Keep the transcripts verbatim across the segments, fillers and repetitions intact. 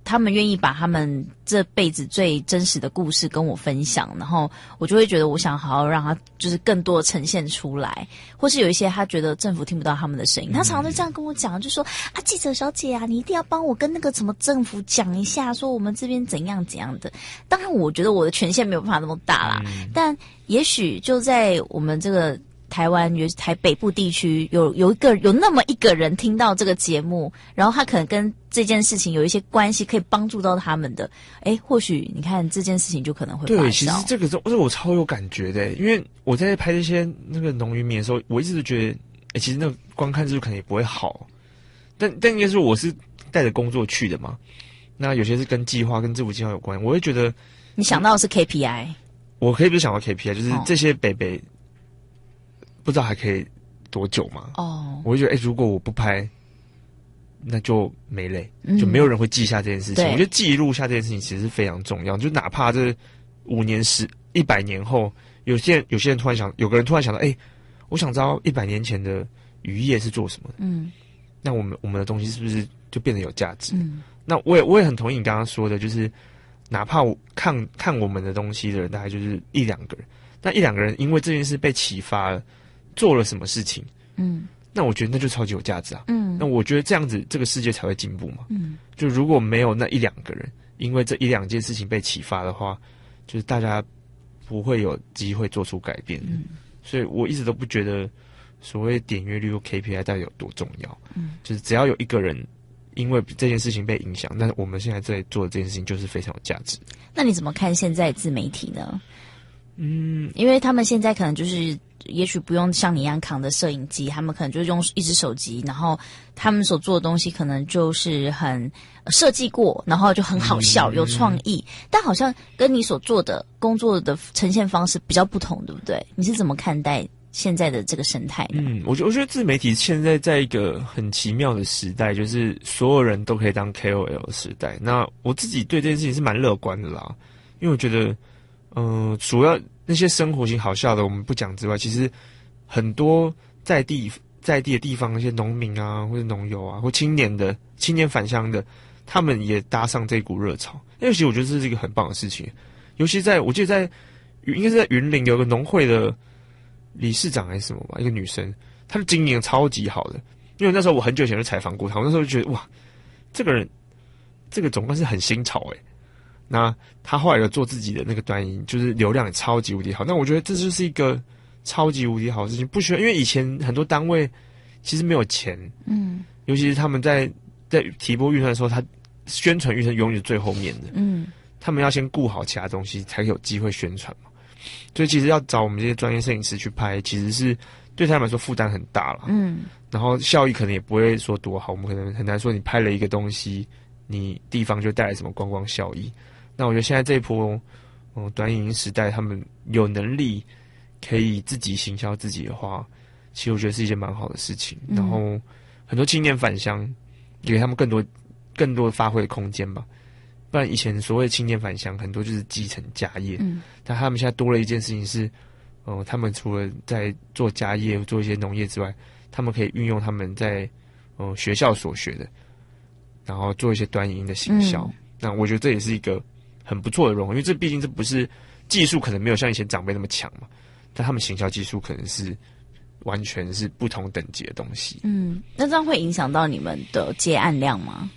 他们愿意把他们这辈子最真实的故事跟我分享，然后我就会觉得我想好好让他就是更多的呈现出来，或是有一些他觉得政府听不到他们的声音，他常常就这样跟我讲，就说啊，记者小姐啊，你一定要帮我跟那个什么政府讲一下，说我们这边怎样怎样的。当然我觉得我的权限没有办法那么大啦，嗯、但也许就在我们这个台湾有台北部地区有有一个有那么一个人听到这个节目，然后他可能跟这件事情有一些关系，可以帮助到他们的，诶，或许你看这件事情就可能会发酵。 对，其实这个是我超有感觉的，因为我在拍这些那个农渔民的时候，我一直都觉得，诶，其实那个观看数可能也不会好，但但应该说我是带着工作去的嘛，那有些是跟计划跟政府计划有关，我会觉得你想到的是 K P I， 我可以不是想到 K P I， 就是这些北北。不知道还可以多久嘛？哦， oh. 我会觉得，哎、欸，如果我不拍，那就没累，就没有人会记下这件事情。嗯、我觉得记录下这件事情其实是非常重要，就哪怕这五年、十、一百年后，有些人有些人突然想，有个人突然想到，哎、欸，我想知道一百年前的渔业是做什么的。嗯，那我们我们的东西是不是就变得有价值？嗯，那我也我也很同意你刚刚说的，就是哪怕我看看我们的东西的人，大概就是一两个人，那一两个人因为这件事被启发了。做了什么事情？嗯，那我觉得那就超级有价值啊。嗯，那我觉得这样子这个世界才会进步嘛。嗯，就如果没有那一两个人，因为这一两件事情被启发的话，就是大家不会有机会做出改变。嗯，所以我一直都不觉得所谓点阅率或 K P I 到底有多重要。嗯，就是只要有一个人因为这件事情被影响，那我们现在在做的这件事情就是非常有价值。 那你怎么看现在自媒体呢？嗯，因为他们现在可能就是也许不用像你一样扛着摄影机，他们可能就是用一只手机，然后他们所做的东西可能就是很设计过，然后就很好笑、嗯、有创意，但好像跟你所做的工作的呈现方式比较不同，对不对？你是怎么看待现在的这个生态呢？ 嗯，我觉得我觉得自媒体现在在一个很奇妙的时代，就是所有人都可以当 K O L 的时代。那我自己对这件事情是蛮乐观的啦，因为我觉得嗯、呃，主要那些生活型好笑的我们不讲之外，其实很多在地在地的地方，那些农民啊，或者农友啊，或青年的青年返乡的，他们也搭上这股热潮。因为其实我觉得这是一个很棒的事情，尤其在我记得在应该是在云林有个农会的理事长还是什么吧，一个女生，她的经营超级好的。因为那时候我很久以前就采访过她，我那时候就觉得哇，这个人这个总算是很新潮诶、欸。那他后来有做自己的那个短影，就是流量也超级无敌好。那我觉得这就是一个超级无敌好的事情，不需要，因为以前很多单位其实没有钱，嗯，尤其是他们在在提拨预算的时候，他宣传预算永远是最后面的，嗯，他们要先顾好其他东西，才有机会宣传嘛。所以其实要找我们这些专业摄影师去拍，其实是对他们来说负担很大了，嗯，然后效益可能也不会说多好，我们可能很难说你拍了一个东西，你地方就带来什么观光效益。那我觉得现在这一波，嗯，短影音时代，他们有能力可以自己行销自己的话，其实我觉得是一件蛮好的事情。嗯、然后很多青年返乡，也给他们更多、更多的发挥的空间吧。不然以前所谓的青年返乡，很多就是继承家业，嗯，但他们现在多了一件事情是，嗯、呃，他们除了在做家业、做一些农业之外，他们可以运用他们在嗯、呃、学校所学的，然后做一些短影音的行销。嗯、那我觉得这也是一个很不错的融合，因为这毕竟这不是技术，可能没有像以前长辈那么强嘛，但他们行销技术可能是完全是不同等级的东西。 嗯，那这样会影响到你们的接案量吗？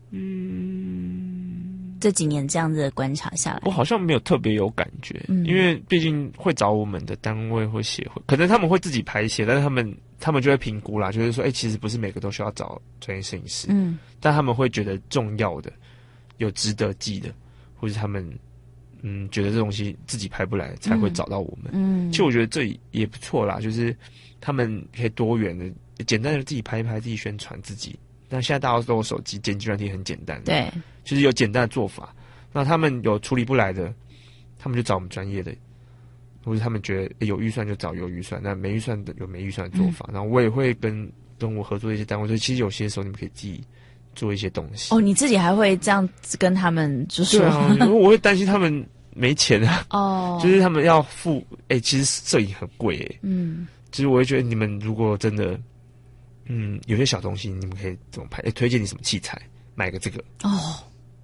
嗯，这几年这样子的观察下来， 我好像没有特别有感觉，嗯、因为毕竟会找我们的单位或协会，可能他们会自己排写，但是他们他们就会评估啦，就是说，哎、欸，其实不是每个都需要找专业摄影师，嗯，但他们会觉得重要的、有值得记的。或是他们嗯觉得这东西自己拍不来，才会找到我们。嗯，其实我觉得这也不错啦，就是他们可以多元的、简单的自己拍一拍，自己宣传自己。那现在大家都有手机，剪辑软体很简单， 对， 就是有简单的做法。那他们有处理不来的，他们就找我们专业的，或者他们觉得、欸、有预算就找有预算，那没预算的有没预算的做法。嗯、然后我也会跟跟我合作的一些单位说，其实有些时候你们可以自己做一些东西。 哦，你自己还会这样子跟他们就说？ 对啊，因为我会担心他们没钱啊。哦，就是他们要付，哎、欸，其实摄影很贵哎。嗯，其实我会觉得你们如果真的，嗯，有些小东西你们可以怎么拍？哎、欸，推荐你什么器材，买个这个。哦，